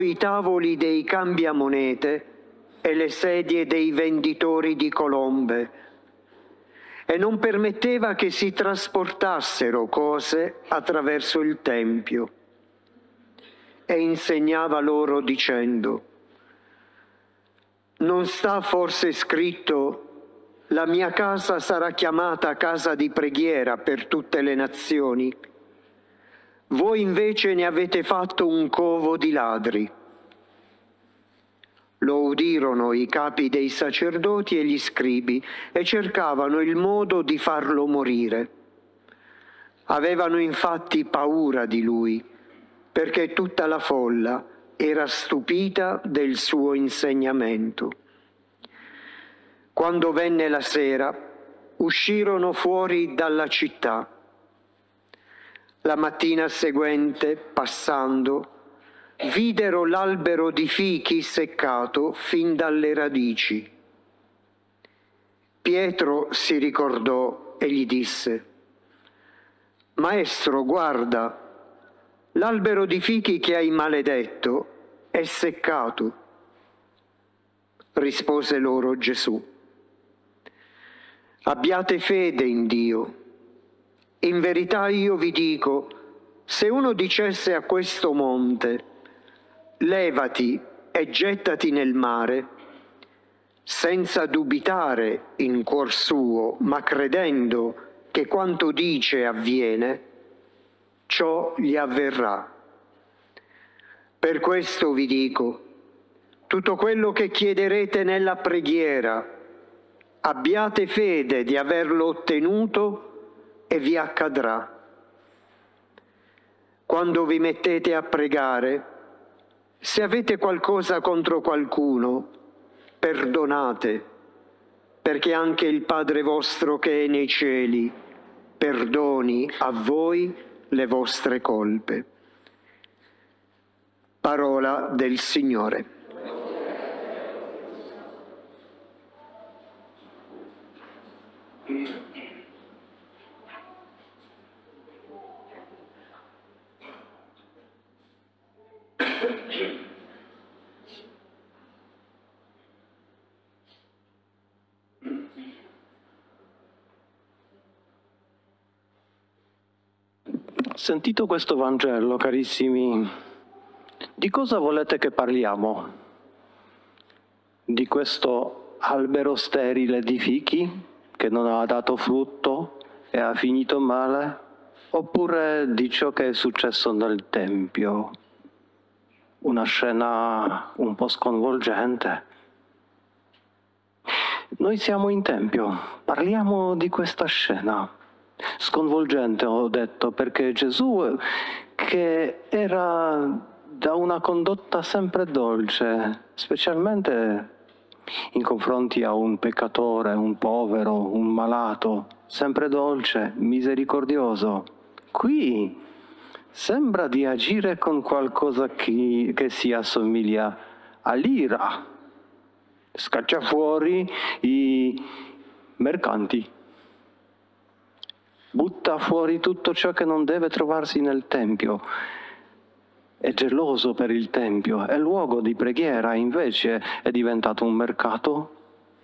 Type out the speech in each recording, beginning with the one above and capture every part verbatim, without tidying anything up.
i tavoli dei cambiamonete e le sedie dei venditori di colombe, e non permetteva che si trasportassero cose attraverso il Tempio. E insegnava loro dicendo: non sta forse scritto: la mia casa sarà chiamata casa di preghiera per tutte le nazioni? Voi invece ne avete fatto un covo di ladri. Lo udirono i capi dei sacerdoti e gli scribi e cercavano il modo di farlo morire. Avevano infatti paura di lui, perché tutta la folla era stupita del suo insegnamento. Quando venne la sera, uscirono fuori dalla città. La mattina seguente, passando, videro l'albero di fichi seccato fin dalle radici. Pietro si ricordò e gli disse: Maestro, guarda, l'albero di fichi che hai maledetto è seccato. Rispose loro Gesù: abbiate fede in Dio. In verità io vi dico, se uno dicesse a questo monte: levati e gettati nel mare, senza dubitare in cuor suo, ma credendo che quanto dice avviene, ciò gli avverrà. Per questo vi dico, tutto quello che chiederete nella preghiera, abbiate fede di averlo ottenuto e vi accadrà. Quando vi mettete a pregare, se avete qualcosa contro qualcuno, perdonate, perché anche il Padre vostro che è nei cieli perdoni a voi le vostre colpe. Parola del Signore. Sentito questo Vangelo, carissimi, di cosa volete che parliamo? Di questo albero sterile di fichi che non ha dato frutto e ha finito male? Oppure di ciò che è successo nel Tempio? Una scena un po' sconvolgente. Noi siamo in Tempio, parliamo di questa scena. Sconvolgente, ho detto, perché Gesù, che era da una condotta sempre dolce, specialmente in confronti a un peccatore, un povero, un malato, sempre dolce, misericordioso, qui sembra di agire con qualcosa che, che si assomiglia all'ira. Scaccia fuori i mercanti. Butta fuori tutto ciò che non deve trovarsi nel Tempio. È geloso per il Tempio. È luogo di preghiera, invece è diventato un mercato.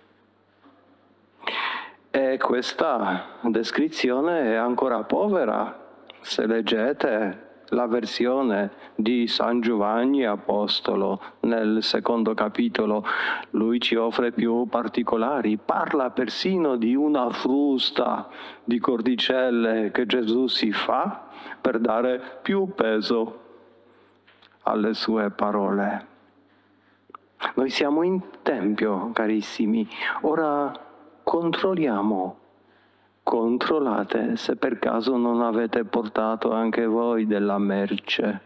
E questa descrizione è ancora povera. Se leggete la versione di San Giovanni Apostolo nel secondo capitolo, lui ci offre più particolari, parla persino di una frusta di cordicelle che Gesù si fa per dare più peso alle sue parole. Noi siamo in Tempio, carissimi, ora controlliamo. Controllate se per caso non avete portato anche voi della merce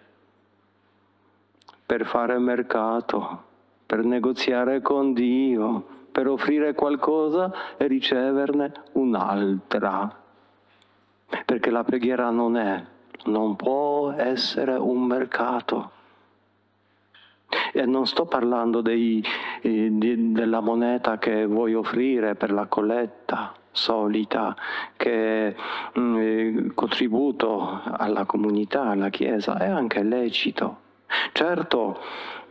per fare mercato, per negoziare con Dio, per offrire qualcosa e riceverne un'altra. Perché la preghiera non è, non può essere un mercato. E non sto parlando dei, eh, di, della moneta che vuoi offrire per la colletta solita, che è un contributo alla comunità, alla Chiesa, è anche lecito. Certo,